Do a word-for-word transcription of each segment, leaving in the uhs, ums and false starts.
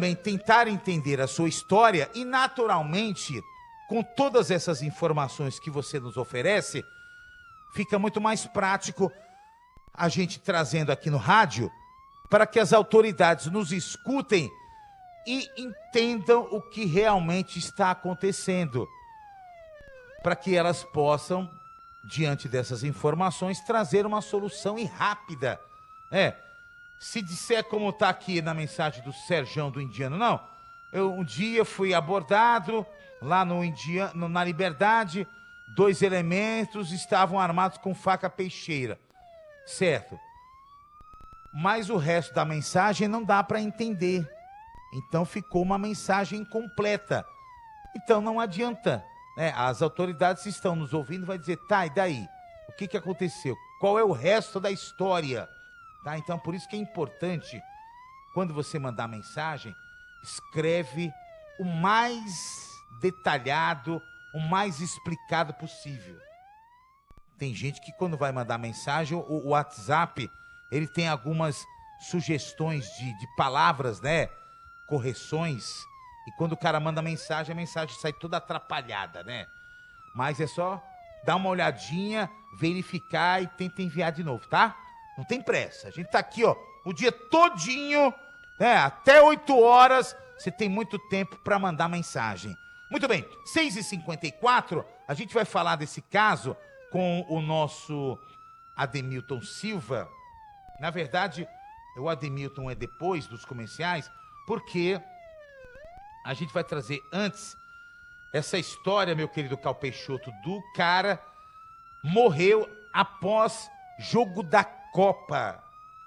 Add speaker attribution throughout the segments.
Speaker 1: também tentar entender a sua história e, naturalmente, com todas essas informações que você nos oferece, fica muito mais prático a gente trazendo aqui no rádio para que as autoridades nos escutem e entendam o que realmente está acontecendo, para que elas possam, diante dessas informações, trazer uma solução e rápida. É, se disser como está aqui na mensagem do Serjão do Indiano, não, eu um dia fui abordado lá no Indiano, na Liberdade, dois elementos estavam armados com faca peixeira, certo? Mas o resto da mensagem não dá para entender. Então ficou uma mensagem incompleta. Então não adianta, né? As autoridades estão nos ouvindo, vai dizer, tá, e daí? O que que aconteceu? Qual é o resto da história? Tá? Então por isso que é importante, quando você mandar mensagem, escreve o mais detalhado, o mais explicado possível. Tem gente que quando vai mandar mensagem, o, o WhatsApp, ele tem algumas sugestões de, de palavras, né? Correções. E quando o cara manda mensagem, a mensagem sai toda atrapalhada, né? Mas é só dar uma olhadinha, verificar e tenta enviar de novo, tá? Não tem pressa. A gente tá aqui, ó, o dia todinho, né? Até oito horas, você tem muito tempo para mandar mensagem. Muito bem, seis e cinquenta e quatro, a gente vai falar desse caso com o nosso Ademilton Silva. Na verdade, o Ademilton é depois dos comerciais, porque a gente vai trazer antes essa história, meu querido Cal Peixoto, do cara morreu após jogo da Copa.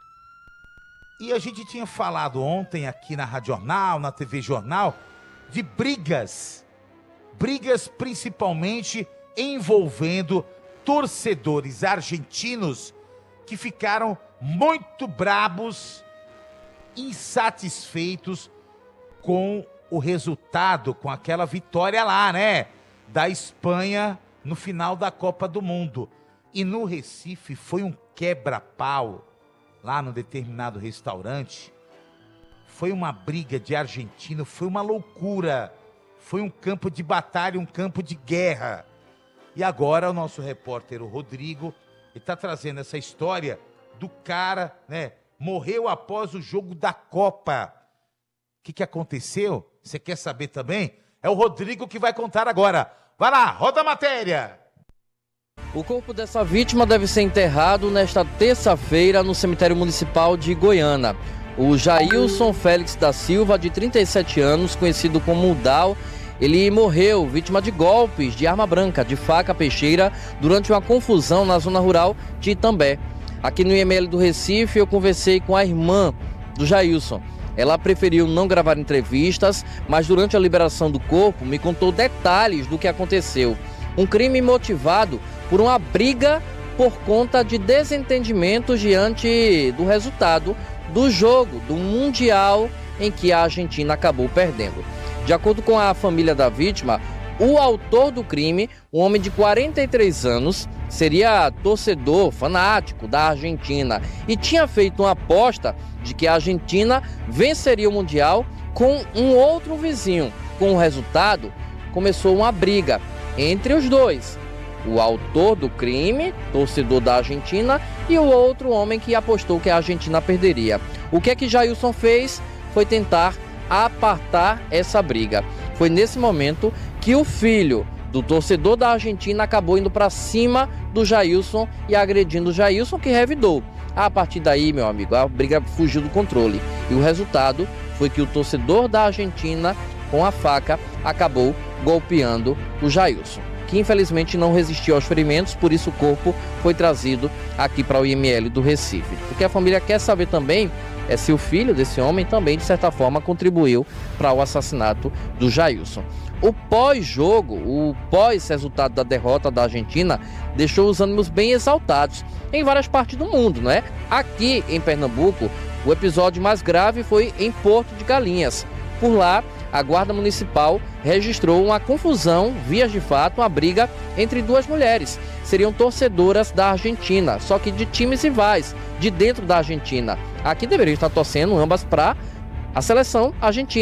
Speaker 1: E a gente tinha falado ontem aqui na Rádio Jornal, na T V Jornal, de brigas, brigas principalmente envolvendo torcedores argentinos que ficaram muito brabos, insatisfeitos com o resultado, com aquela vitória lá, né, da Espanha no final da Copa do Mundo. E no Recife foi um quebra-pau, lá no determinado restaurante. Foi uma briga de argentino, foi uma loucura. Foi um campo de batalha, um campo de guerra. E agora o nosso repórter, o Rodrigo, está trazendo essa história do cara, né? Morreu após o jogo da Copa. O que, que aconteceu? Você quer saber também? É o Rodrigo que vai contar agora. Vai lá, roda a matéria!
Speaker 2: O corpo dessa vítima deve ser enterrado nesta terça-feira no cemitério municipal de Goiânia. O Jailson Félix da Silva, de trinta e sete anos, conhecido como Udal, ele morreu vítima de golpes de arma branca, de faca peixeira, durante uma confusão na zona rural de Itambé. Aqui no I M L do Recife, eu conversei com a irmã do Jailson. Ela preferiu não gravar entrevistas, mas durante a liberação do corpo me contou detalhes do que aconteceu. Um crime motivado por uma briga por conta de desentendimentos diante do resultado do jogo do Mundial em que a Argentina acabou perdendo. De acordo com a família da vítima, o autor do crime, um homem de quarenta e três anos, seria torcedor fanático da Argentina e tinha feito uma aposta de que a Argentina venceria o Mundial com um outro vizinho. Com o resultado, começou uma briga entre os dois. O autor do crime, torcedor da Argentina, e o outro homem que apostou que a Argentina perderia. O que é que Jailson fez? Foi tentar apartar essa briga. Foi nesse momento que o filho do torcedor da Argentina acabou indo para cima do Jailson e agredindo o Jailson, que revidou. A partir daí, meu amigo, a briga fugiu do controle. E o resultado foi que o torcedor da Argentina, com a faca, acabou golpeando o Jailson, que infelizmente não resistiu aos ferimentos, por isso o corpo foi trazido aqui para o I M L do Recife. O que a família quer saber também é se o filho desse homem também, de certa forma, contribuiu para o assassinato do Jailson. O pós-jogo, o pós-resultado da derrota da Argentina, deixou os ânimos bem exaltados em várias partes do mundo, não é? Aqui em Pernambuco, o episódio mais grave foi em Porto de Galinhas. Por lá, a Guarda Municipal registrou uma confusão, vias de fato, uma briga entre duas mulheres. Seriam torcedoras da Argentina, só que de times rivais, de dentro da Argentina. Aqui deveriam estar torcendo ambas para a seleção argentina.